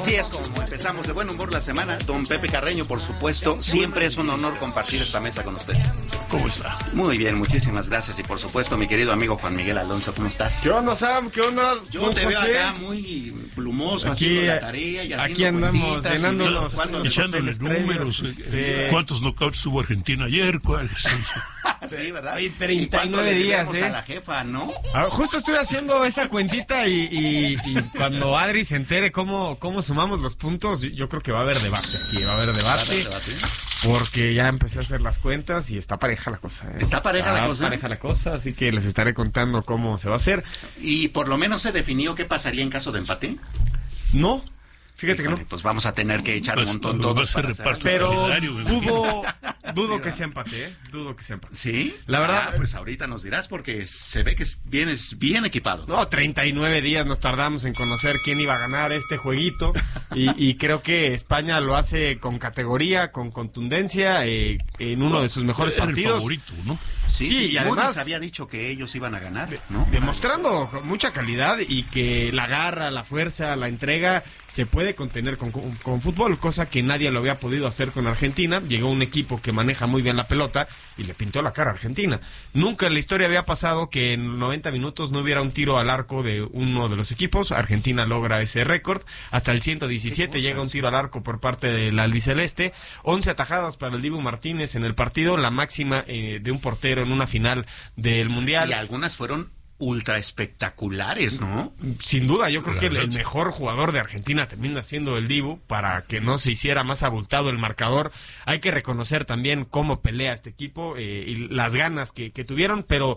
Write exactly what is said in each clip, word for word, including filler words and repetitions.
Así es como empezamos de buen humor la semana. Don Pepe Carreño, por supuesto, siempre es un honor compartir esta mesa con usted. ¿Cómo está? Muy bien, muchísimas gracias. Y por supuesto, mi querido amigo Juan Miguel Alonso, ¿cómo estás? ¿Qué onda, Sam? ¿Qué onda? Yo te veo acá muy plumoso, aquí, haciendo la tarea y haciendo aquí andamos llenándonos, echándole números. Sí. ¿Cuántos knockouts tuvo Argentina ayer? Sí, ¿verdad? Hay treinta y nueve días, ¿eh? A la jefa, ¿no? Ah, justo estoy haciendo esa cuentita y, y, y cuando Adri se entere cómo, cómo sumamos los puntos, yo creo que va a haber debate aquí, va a haber debate. ¿Va a haber debate? Porque ya empecé a hacer las cuentas y está pareja la cosa, ¿eh? ¿Está pareja está la cosa? pareja la cosa, así que les estaré contando cómo se va a hacer. ¿Y por lo menos se definió qué pasaría en caso de empate? No. Fíjate Híjole, que no. Pues vamos a tener que echar pues, un montón pues, todos para hacer... Pero dudo, dudo que se empate, ¿eh? Dudo que se empate. ¿Sí? La verdad... Ah, pues ahorita nos dirás porque se ve que vienes bien equipado. No, treinta y nueve días nos tardamos en conocer quién iba a ganar este jueguito y, y creo que España lo hace con categoría, con contundencia, eh, en uno de sus mejores Era partidos. El favorito, ¿no? Sí, Sí, y además además había dicho que ellos iban a ganar, ¿no? Demostrando mucha calidad y que la garra, la fuerza, la entrega se puede contener con, con, con fútbol, cosa que nadie lo había podido hacer con Argentina. Llegó un equipo que maneja muy bien la pelota y le pintó la cara a Argentina. Nunca en la historia había pasado que en noventa minutos no hubiera un tiro al arco de uno de los equipos. Argentina logra ese récord. Hasta el ciento diecisiete llega un tiro al arco por parte del albiceleste. once atajadas para el Dibu Martínez en el partido, la máxima eh, de un portero en una final del Mundial. Y algunas fueron ultra espectaculares, ¿no? Sin duda, yo creo que el, el mejor jugador de Argentina termina siendo el Dibu, para que no se hiciera más abultado el marcador. Hay que reconocer también cómo pelea este equipo eh, y las ganas que, que tuvieron, pero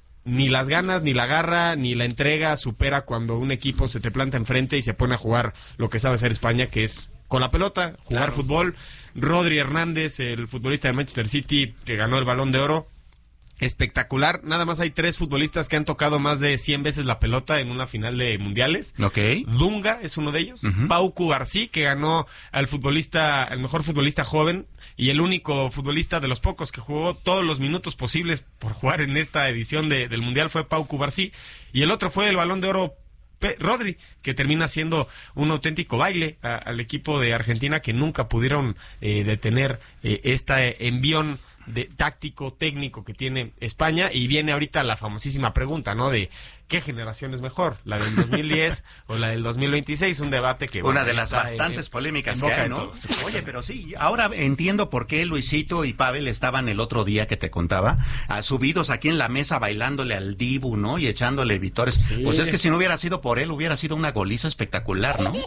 ni las ganas, ni la garra, ni la entrega supera cuando un equipo se te planta enfrente y se pone a jugar lo que sabe hacer España, que es con la pelota, jugar claro. Fútbol. Rodri Hernández, el futbolista de Manchester City, que ganó el Balón de Oro, espectacular. Nada más hay tres futbolistas que han tocado más de cien veces la pelota en una final de mundiales. Okay. Dunga es uno de ellos. Uh-huh. Pau Cubarsí, que ganó al futbolista, el mejor futbolista joven y el único futbolista de los pocos que jugó todos los minutos posibles por jugar en esta edición de, del mundial fue Pau Cubarsí. Y el otro fue el Balón de Oro Pe- Rodri, que termina siendo un auténtico baile a, al equipo de Argentina, que nunca pudieron eh, detener eh, este envión de táctico, técnico que tiene España. Y viene ahorita la famosísima pregunta, ¿no? De ¿qué generación es mejor? ¿La del dos mil diez o la del dos mil veintiséis? Un debate que... Una bueno, de las bastantes en, polémicas en que hay, ¿no? Oye, pero sí, ahora entiendo por qué Luisito y Pavel estaban el otro día que te contaba, uh, subidos aquí en la mesa bailándole al Dibu, ¿no? Y echándole vitores. Sí. Pues es que si no hubiera sido por él, hubiera sido una goliza espectacular, ¿no?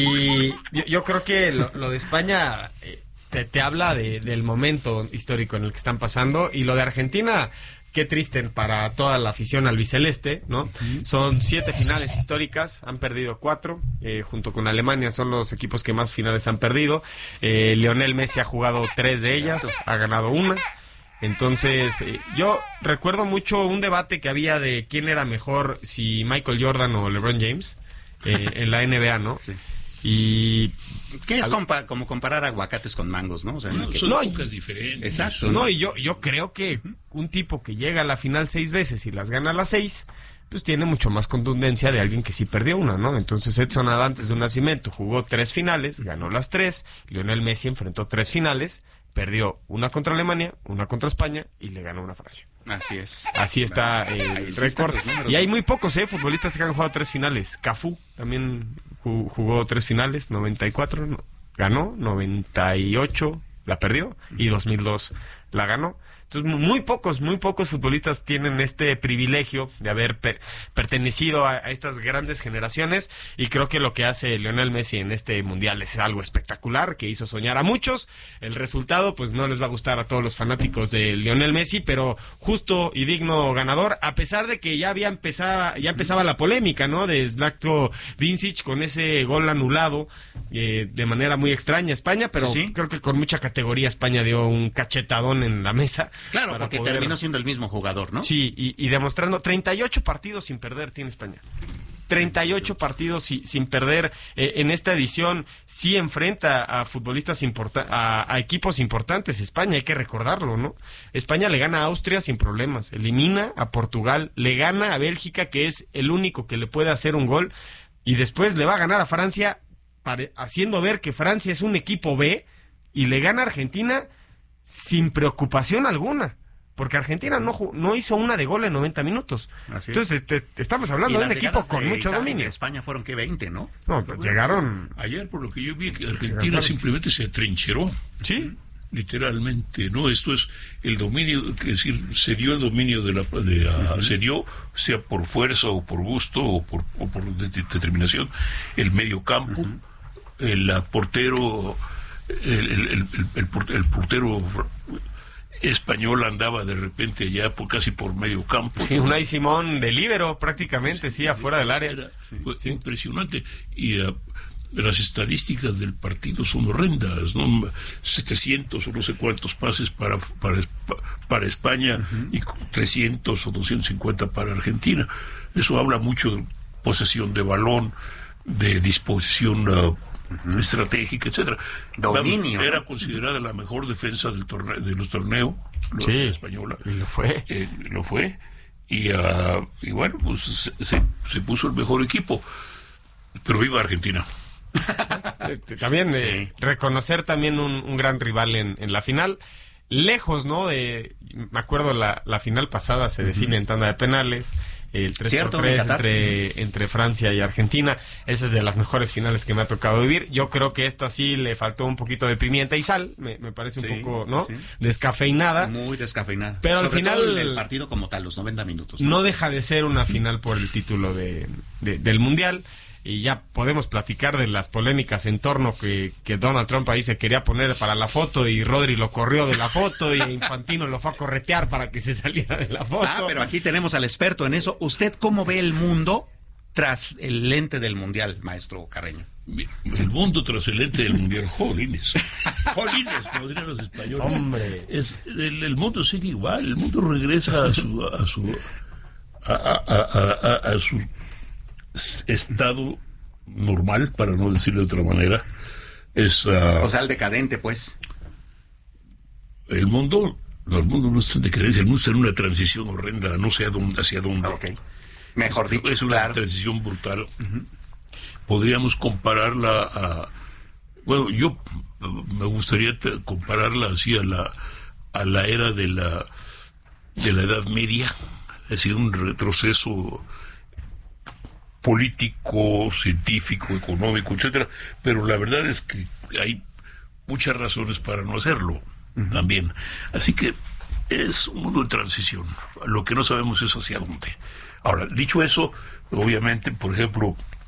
Y yo, yo creo que lo, lo de España... Eh, Te, te habla de, del momento histórico en el que están pasando, y lo de Argentina, qué triste para toda la afición albiceleste, ¿no? Uh-huh. Son siete finales históricas, han perdido cuatro, eh, junto con Alemania son los equipos que más finales han perdido. eh, Lionel Messi ha jugado tres de ellas, ha ganado una. Entonces, eh, yo recuerdo mucho un debate que había de quién era mejor, si Michael Jordan o LeBron James, eh, sí. en la N B A, ¿no? Sí. Y ¿qué es compa- como comparar aguacates con mangos, no? O sea, no, que... son no, épocas diferentes. Exacto. No, y yo yo creo que un tipo que llega a la final seis veces y las gana a las seis, pues tiene mucho más contundencia de alguien que sí perdió una, ¿no? Entonces Edson Arantes de un Nacimiento jugó tres finales, ganó las tres. Lionel Messi enfrentó tres finales, perdió una contra Alemania, una contra España y le ganó una a Francia. Así es. Así está el eh, sí récord. Y hay muy pocos, ¿eh? Futbolistas que han jugado tres finales. Cafú también jugó tres finales, noventa y cuatro no, ganó, noventa y ocho la perdió y dos mil dos la ganó. Entonces, muy pocos, muy pocos futbolistas tienen este privilegio de haber per- pertenecido a, a estas grandes generaciones, y creo que lo que hace Lionel Messi en este mundial es algo espectacular, que hizo soñar a muchos. El resultado, pues no les va a gustar a todos los fanáticos de Lionel Messi, pero justo y digno ganador, a pesar de que ya había empezado, ya empezaba la polémica, ¿no? De Zlatko Vincic con ese gol anulado eh, de manera muy extraña a España, pero sí, sí. creo que con mucha categoría España dio un cachetadón en la mesa. Claro, porque poder... terminó siendo el mismo jugador, ¿no? Sí, y, y demostrando treinta y ocho partidos sin perder tiene España. treinta y ocho partidos si, sin perder eh, en esta edición. Sí enfrenta a futbolistas importa- a, a equipos importantes España, hay que recordarlo, ¿no? España le gana a Austria sin problemas, elimina a Portugal, le gana a Bélgica, que es el único que le puede hacer un gol, y después le va a ganar a Francia pare, haciendo ver que Francia es un equipo B y le gana a Argentina sin preocupación alguna. Porque Argentina no no hizo una de gol en noventa minutos. Así Entonces, te, te estamos hablando de un equipo con mucho Italia, dominio. España fueron que veinte, ¿no? No, pues llegaron... Ayer, por lo que yo vi, que Argentina simplemente se atrincheró. Sí. Literalmente, ¿no? Esto es el dominio, es decir, se dio el dominio de la... De, uh, se dio, sea por fuerza o por gusto o por, o por determinación, el medio campo, uh-huh. el portero... El, el, el, el, el, el portero... español andaba de repente ya por, casi por medio campo. Sí, Unai Simón de líbero prácticamente, sí, sí afuera del área. Era, sí, fue sí. impresionante. Y uh, las estadísticas del partido son horrendas, ¿no? setecientos o no sé cuántos pases para para, para España uh-huh. y trescientos o doscientos cincuenta para Argentina. Eso habla mucho de posesión de balón, de disposición uh, Uh-huh. estratégica, etcétera. Dominio. Vamos, era considerada la mejor defensa del torneo, de los torneos, sí, la española. Y lo fue. Eh, lo fue. Y, uh, y bueno, pues se, se, se puso el mejor equipo. Pero viva Argentina. También eh, sí. reconocer también un, un gran rival en, en la final. Lejos, ¿no? De, me acuerdo la, la final pasada se define uh-huh. en tanda de penales. El tres por tres entre, entre Francia y Argentina. Esa es de las mejores finales que me ha tocado vivir. Yo creo que esta sí le faltó un poquito de pimienta y sal. Me, me parece un sí, poco, ¿no? Sí. Descafeinada. Muy descafeinada. Pero Sobre al final todo el partido como tal, los noventa minutos. ¿no? no deja de ser una final por el título de, de, del Mundial. Y ya podemos platicar de las polémicas en torno que, que Donald Trump ahí se quería poner para la foto y Rodri lo corrió de la foto y Infantino lo fue a corretear para que se saliera de la foto. Ah, pero aquí tenemos al experto en eso. ¿Usted cómo ve el mundo tras el lente del Mundial, maestro Carreño? El mundo tras el lente del Mundial, jolines. Jolines, como dirían los españoles. Hombre. Es, el, el mundo sigue igual, el mundo regresa a su... a su... a, a, a, a, a su estado normal, para no decirlo de otra manera. Es uh, o sea, el decadente, pues. El mundo, el mundo no está en decadencia, el mundo está en una transición horrenda, no sé a dónde, hacia dónde. Okay. Mejor dicho, es una claro. transición brutal. Uh-huh. Podríamos compararla a, bueno, yo me gustaría te, compararla así a la a la era de la de la Edad Media, es decir, un retroceso político, científico, económico, etcétera, pero la verdad es que hay muchas razones para no hacerlo uh-huh. también. Así que es un mundo de transición. Lo que no sabemos es hacia dónde. Ahora, dicho eso, obviamente, por ejemplo,